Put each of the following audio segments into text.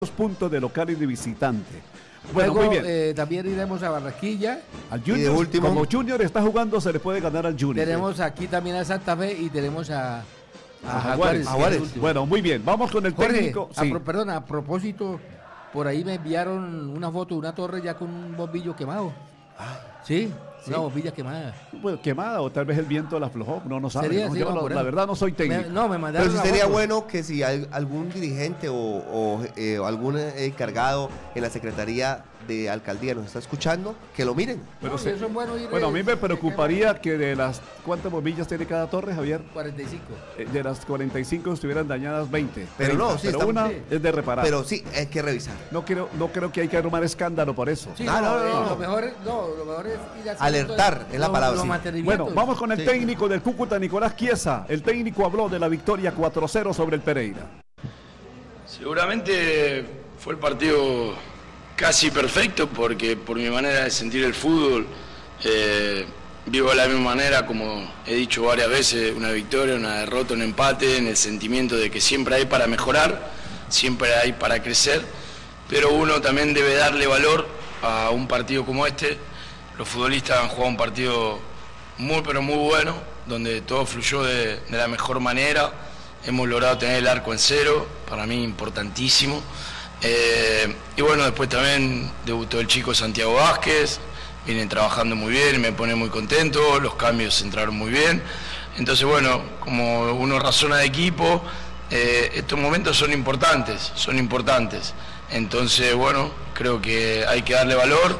puntos de local y de visitante. Bueno, luego, muy bien. También iremos a Barranquilla. Al Junior, y de último, como Junior está jugando, se le puede ganar al Junior. Tenemos aquí también a Santa Fe y tenemos a Jaguares. Bueno, muy bien. Vamos con el Jorge, técnico. Sí. Perdona, a propósito, por ahí me enviaron una foto de una torre ya con un bombillo quemado. Sí. Una bombilla quemada. Bueno, quemada o tal vez el viento la aflojó, no sabe. ¿No? Yo la verdad no soy técnico. Me mandaron. Pero sí sería bueno que si algún dirigente o algún encargado en la Secretaría de Alcaldía nos está escuchando, que lo miren. Pero eso es bueno, a mí me preocuparía que de las... ¿Cuántas bombillas tiene cada torre, Javier? 45. De las 45 estuvieran dañadas 20. Pero 30, pero una es de reparar. Pero sí, hay que revisar. No creo que hay que armar escándalo por eso. Sí, lo mejor es ir a alertar, es la palabra. Bueno, vamos con el técnico del Cúcuta, Nicolás Chiesa. El técnico habló de la victoria 4-0 sobre el Pereira. Seguramente fue el partido casi perfecto, porque por mi manera de sentir el fútbol, vivo de la misma manera, como he dicho varias veces, una victoria, una derrota, un empate, en el sentimiento de que siempre hay para mejorar, siempre hay para crecer, pero uno también debe darle valor a un partido como este. Los futbolistas han jugado un partido muy pero muy bueno, donde todo fluyó de la mejor manera. Hemos logrado tener el arco en cero, para mí importantísimo. Y bueno, después también debutó el chico Santiago Vázquez, vienen trabajando muy bien, me pone muy contento, los cambios entraron muy bien. Entonces bueno, como uno razona de equipo, estos momentos son importantes. Entonces bueno, creo que hay que darle valor,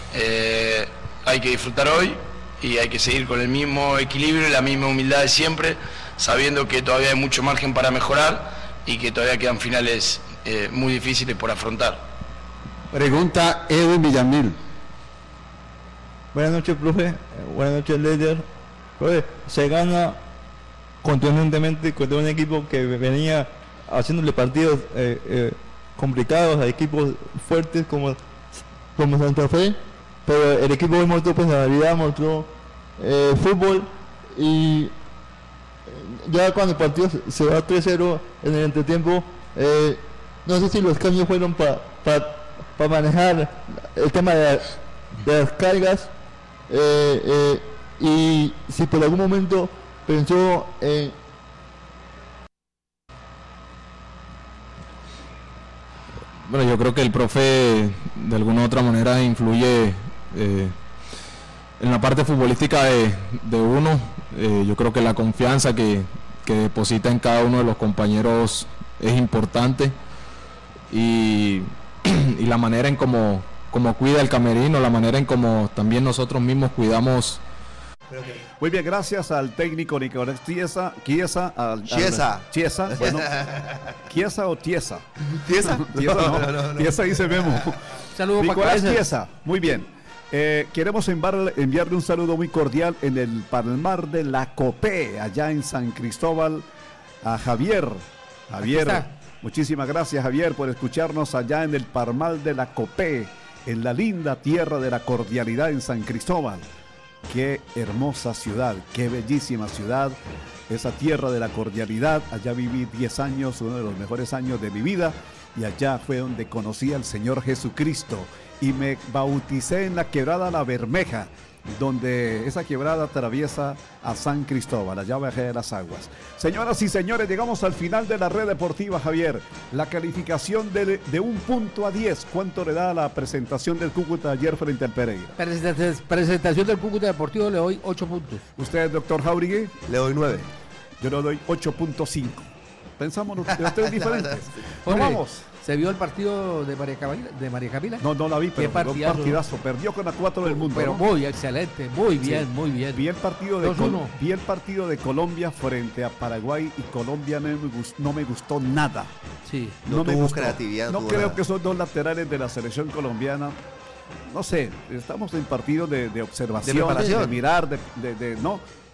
hay que disfrutar hoy y hay que seguir con el mismo equilibrio y la misma humildad de siempre, sabiendo que todavía hay mucho margen para mejorar y que todavía quedan finales muy difíciles por afrontar. Pregunta Edwin Villamil. Buenas noches, profe. Buenas noches, líder. Profe, se gana contundentemente contra un equipo que venía haciéndole partidos complicados a equipos fuertes como Santa Fe, pero el equipo mostró personalidad, mostró fútbol, y ya cuando el partido se va 3-0 en el entretiempo, no sé si los cambios fueron para manejar el tema de las cargas, y si por algún momento pensó en... Bueno, yo creo que el profe de alguna u otra manera influye en la parte futbolística de uno. Yo creo que la confianza que deposita en cada uno de los compañeros es importante, y la manera en cómo cuida el camerino, la manera en cómo también nosotros mismos cuidamos. Muy bien, gracias al técnico Nicolás Chiesa. Chiesa. Bueno, Chiesa o Tiesa. Tiesa. No. Tiesa dice Memo. Saludos Nicolás Chiesa. Muy bien. Queremos enviarle un saludo muy cordial en el Palmar de la Copé, allá en San Cristóbal, a Javier. Muchísimas gracias, Javier, por escucharnos allá en el Palmar de la Copé, en la linda tierra de la cordialidad en San Cristóbal. Qué hermosa ciudad, qué bellísima ciudad, esa tierra de la cordialidad. Allá viví 10 años, uno de los mejores años de mi vida, y allá fue donde conocí al Señor Jesucristo y me bauticé en la quebrada La Bermeja, donde esa quebrada atraviesa a San Cristóbal, allá bajé de las aguas. Señoras y señores, llegamos al final de la red deportiva, Javier. La calificación de 1 punto a 10, ¿cuánto le da a la presentación del Cúcuta ayer frente al Pereira? Presentación del Cúcuta Deportivo le doy 8 puntos. ¿Usted, doctor Jauregui? Le doy 9. Yo le doy 8.5. Pensamos ustedes diferentes. Jorge, vamos. ¿Se vio el partido de María Camila? No la vi, pero fue un partidazo. Perdió con la 4 del mundo. Pero muy excelente, muy bien, muy bien. Vi el partido de Colombia frente a Paraguay, y Colombia no me gustó nada. Sí. No me gustó. Creatividad. No creo que esos dos laterales de la selección colombiana, no sé, estamos en partido de observación, de mirar, no.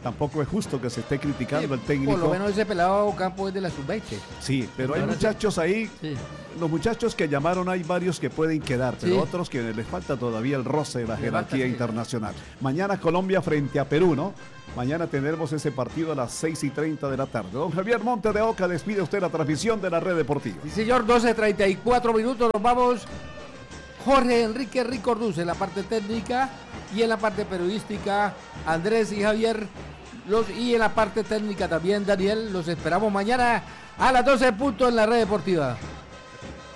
tampoco es justo que se esté criticando al técnico. Por lo menos ese pelado Ocampo es de la sub-20. Sí, pero hay muchachos ahí, los muchachos que llamaron, hay varios que pueden quedar, pero otros que les falta todavía el roce de la jerarquía internacional. Mañana Colombia frente a Perú, ¿no? Mañana tendremos ese partido a las 6:30 de la tarde. Don Javier Monte de Oca, despide usted la transmisión de la Red Deportiva. Sí, señor, 12:34 minutos, nos vamos. Jorge Enrique Ricorduz en la parte técnica y en la parte periodística Andrés y Javier, y en la parte técnica también Daniel. Los esperamos mañana a las 12 puntos en la Red Deportiva.